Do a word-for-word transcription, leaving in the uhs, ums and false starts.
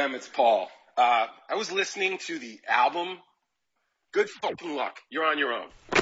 Em, it's Paul. Uh, I was listening to the album. Good fucking luck. You're on your own.